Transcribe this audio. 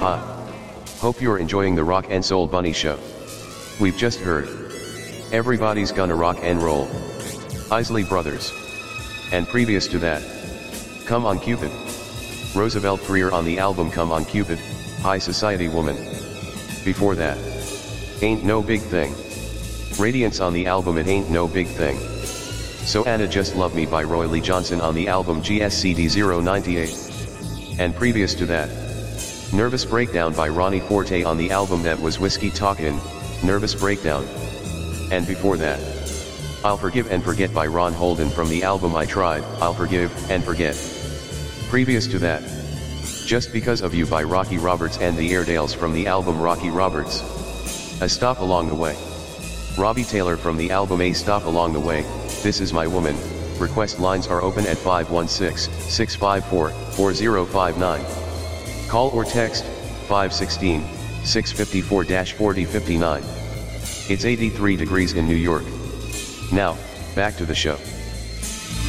Hi. Hope you're enjoying the Rock and Soul Bunny show. We've just heard Everybody's Gonna Rock and Roll, Isley Brothers. And previous to that, Come on Cupid, Roosevelt Freer on the album Come on Cupid, High Society Woman. Before that, Ain't No Big Thing, Radiance on the album It Ain't No Big Thing. So Anna Just Love Me by Roy Lee Johnson on the album GSCD 098. And previous to that, Nervous Breakdown by Ronnie Forte on the album That Was Whiskey Talkin', Nervous Breakdown. And before that, I'll Forgive and Forget by Ron Holden from the album I Tried, I'll Forgive and Forget. Previous to that, Just Because of You by Rocky Roberts and the Airedales from the album Rocky Roberts. A Stop Along the Way. Robbie Taylor from the album A Stop Along the Way, This Is My Woman. Request lines are open at 516-654-4059. Call or text 516-654-4059. It's 83 degrees in New York. Now, back to the show.